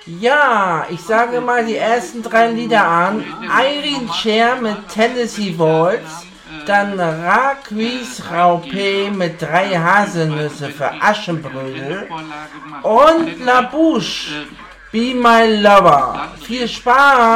Ja, ich sage mal die ersten 3 Lieder an. Irene Cher mit Tennessee Waltz, dann Raquis Raupé mit 3 Haselnüsse für Aschenbrödel und La Bouche, Be My Lover. Viel Spaß!